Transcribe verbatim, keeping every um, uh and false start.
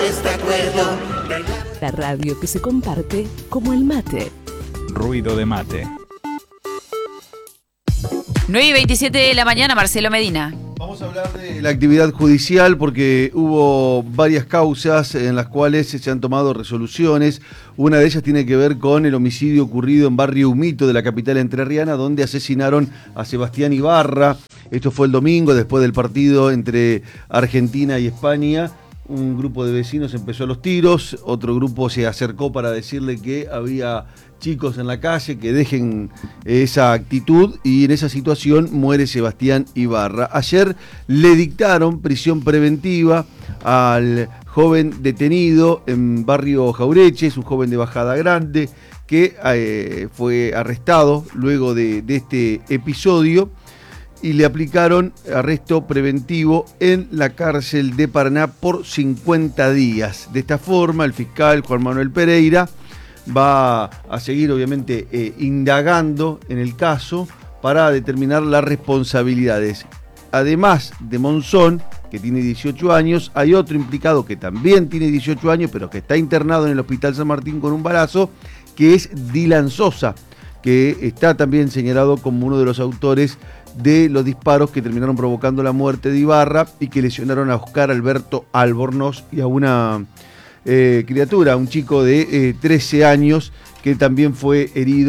todos de acuerdo. La radio que se comparte como el mate. Ruido de mate. nueve y veintisiete de la mañana, Marcelo Medina. Vamos a hablar de la actividad judicial porque hubo varias causas en las cuales se han tomado resoluciones. Una de ellas tiene que ver con el homicidio ocurrido en Barrio Humito de la capital entrerriana, donde asesinaron a Sebastián Ibarra. Esto fue el domingo, después del partido entre Argentina y España. Un grupo de vecinos empezó a los tiros, otro grupo se acercó para decirle que había chicos en la calle, que dejen esa actitud, y en esa situación muere Sebastián Ibarra. Ayer le dictaron prisión preventiva al joven detenido en Barrio Jaureches, un joven de Bajada Grande, que eh, fue arrestado luego de, de este episodio, y le aplicaron arresto preventivo en la cárcel de Paraná por cincuenta días. De esta forma, el fiscal Juan Manuel Pereira va a seguir, obviamente, eh, indagando en el caso para determinar las responsabilidades. Además de Monzón, que tiene dieciocho años, hay otro implicado que también tiene dieciocho años, pero que está internado en el Hospital San Martín con un balazo, que es Dylan Sosa, que está también señalado como uno de los autores de los disparos que terminaron provocando la muerte de Ibarra y que lesionaron a Oscar Alberto Albornoz y a una eh, criatura, un chico de eh, trece años que también fue herido